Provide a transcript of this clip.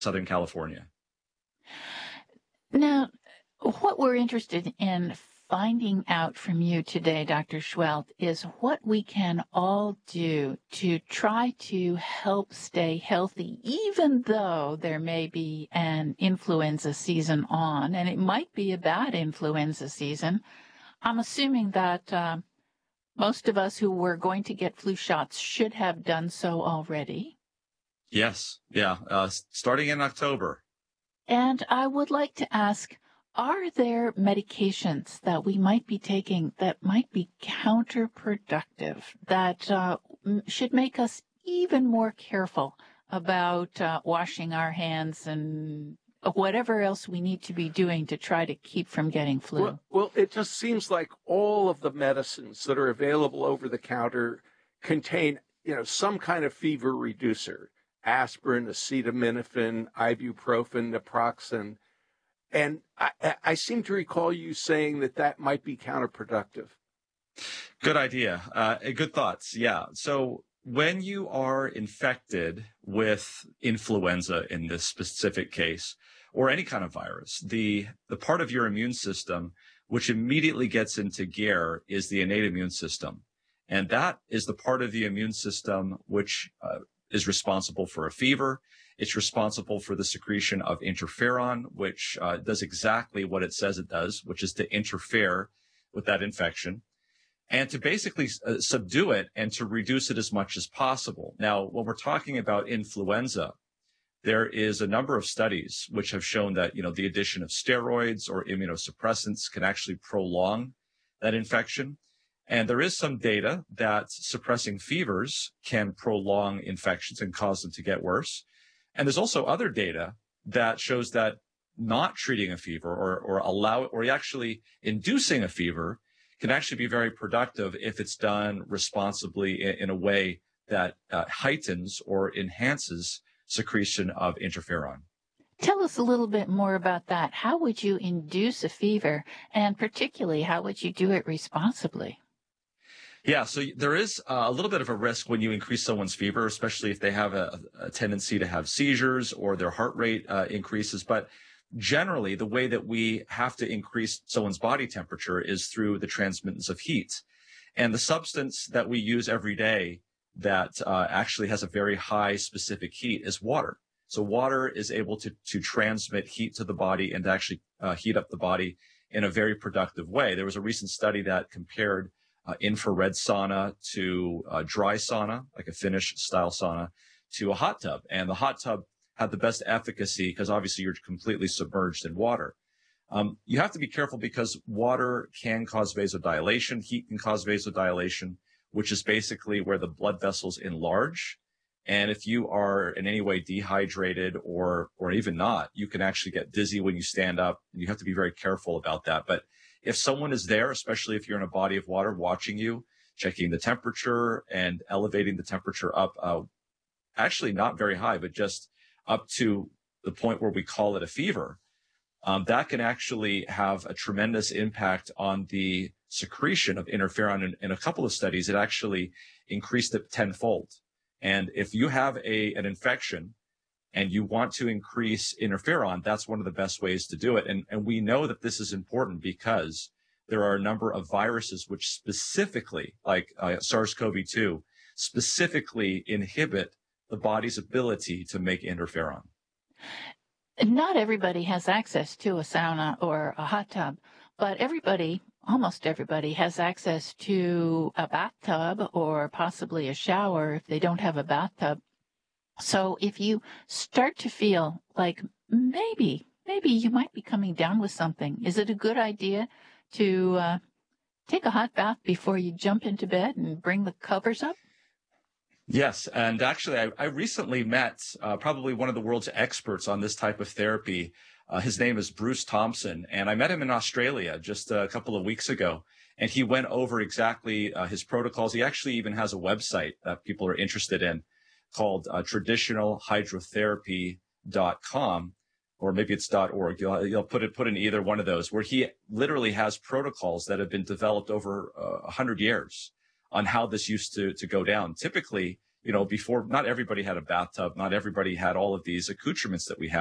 Southern California. Now, what we're interested in finding out from you today, Dr. Schwelt, is what we can all do to try to help stay healthy, even though there may be an influenza season on, and it might be a bad influenza season. I'm assuming that most of us who were going to get flu shots should have done so already. Yes. Yeah. Starting in October. And I would like to ask, are there medications that we might be taking that might be counterproductive, that should make us even more careful about washing our hands and whatever else we need to be doing to try to keep from getting flu? Well, it just seems like all of the medicines that are available over the counter contain, some kind of fever reducer. Aspirin, acetaminophen, ibuprofen, naproxen. And I seem to recall you saying that might be counterproductive. Good idea. Good thoughts. Yeah. So when you are infected with influenza in this specific case, or any kind of virus, the part of your immune system which immediately gets into gear is the innate immune system. And that is the part of the immune system which is responsible for a fever. It's responsible for the secretion of interferon, which does exactly what it says it does, which is to interfere with that infection and to basically subdue it and to reduce it as much as possible. Now, when we're talking about influenza, there is a number of studies which have shown that, the addition of steroids or immunosuppressants can actually prolong that infection. And there is some data that suppressing fevers can prolong infections and cause them to get worse. And there's also other data that shows that not treating a fever or actually inducing a fever can actually be very productive if it's done responsibly in a way that heightens or enhances secretion of interferon. Tell us a little bit more about that. How would you induce a fever, and particularly how would you do it responsibly? Yeah, so there is a little bit of a risk when you increase someone's fever, especially if they have a tendency to have seizures or their heart rate increases. But generally, the way that we have to increase someone's body temperature is through the transmittance of heat. And the substance that we use every day that actually has a very high specific heat is water. So water is able to transmit heat to the body and to actually heat up the body in a very productive way. There was a recent study that compared infrared sauna to dry sauna, like a Finnish style sauna, to a hot tub. And the hot tub had the best efficacy because obviously you're completely submerged in water. You have to be careful because water can cause vasodilation. Heat can cause vasodilation, which is basically where the blood vessels enlarge. And if you are in any way dehydrated or even not, you can actually get dizzy when you stand up. You have to be very careful about that. But if someone is there, especially if you're in a body of water watching you, checking the temperature and elevating the temperature up, actually not very high, but just up to the point where we call it a fever, that can actually have a tremendous impact on the secretion of interferon. In a couple of studies, it actually increased it tenfold. And if you have an infection and you want to increase interferon, that's one of the best ways to do it. And we know that this is important because there are a number of viruses which specifically, like SARS-CoV-2, specifically inhibit the body's ability to make interferon. Not everybody has access to a sauna or a hot tub, but almost everybody has access to a bathtub or possibly a shower if they don't have a bathtub. So if you start to feel like maybe you might be coming down with something, is it a good idea to take a hot bath before you jump into bed and bring the covers up? Yes. And actually, I recently met probably one of the world's experts on this type of therapy. His name is Bruce Thompson, and I met him in Australia just a couple of weeks ago. And he went over exactly his protocols. He actually even has a website that people are interested in called traditionalhydrotherapy.com, or maybe it's .org. You'll put in either one of those, where he literally has protocols that have been developed over 100 years on how this used to go down. Typically, before, not everybody had a bathtub, not everybody had all of these accoutrements that we have.